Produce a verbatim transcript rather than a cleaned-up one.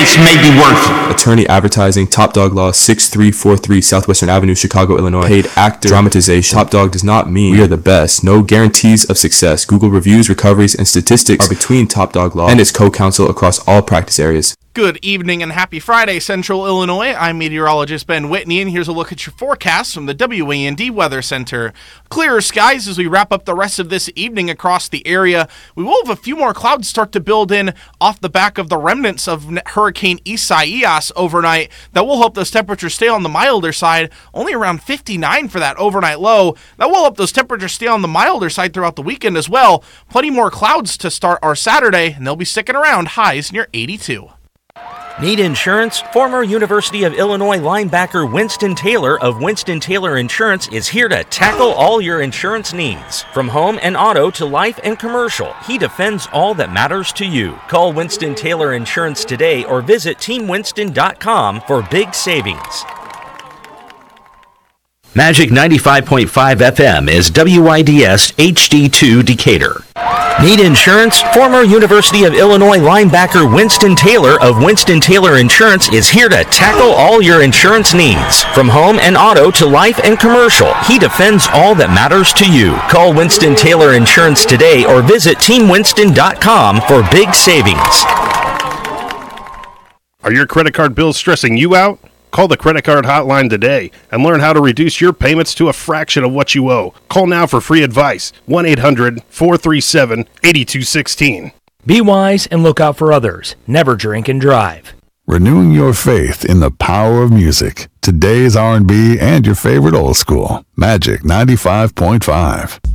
chance may be worth it. Attorney Advertising, Top Dog Law, sixty-three forty-three Southwestern Avenue, Chicago, Illinois. Paid actor, dramatization. Top Dog does not mean we are the best. No guarantees of success. Google reviews, recoveries, and statistics are between Top Dog Law and its co-counsel across all practice areas. Good evening and happy Friday, Central Illinois. I'm meteorologist Ben Whitney, and here's a look at your forecast from the W A N D Weather Center. Clearer skies as we wrap up the rest of this evening across the area. We will have a few more clouds start to build in off the back of the remnants of Hurricane Isaias overnight. That will help those temperatures stay on the milder side, only around fifty-nine for that overnight low. That will help those temperatures stay on the milder side throughout the weekend as well. Plenty more clouds to start our Saturday, and they'll be sticking around, highs near eighty-two. Need insurance? Former University of Illinois linebacker Winston Taylor of Winston Taylor Insurance is here to tackle all your insurance needs. From home and auto to life and commercial, he defends all that matters to you. Call Winston Taylor Insurance today or visit team winston dot com for big savings. Magic ninety-five point five F M is W I D S H D two Decatur. Need insurance? Former University of Illinois linebacker Winston Taylor of Winston Taylor Insurance is here to tackle all your insurance needs. From home and auto to life and commercial, he defends all that matters to you. Call Winston Taylor Insurance today or visit team winston dot com for big savings. Are your credit card bills stressing you out? Call the credit card hotline today and learn how to reduce your payments to a fraction of what you owe. Call now for free advice. one eight hundred four three seven eight two one six. Be wise and look out for others. Never drink and drive. Renewing your faith in the power of music. Today's R and B and your favorite old school. Magic ninety-five point five.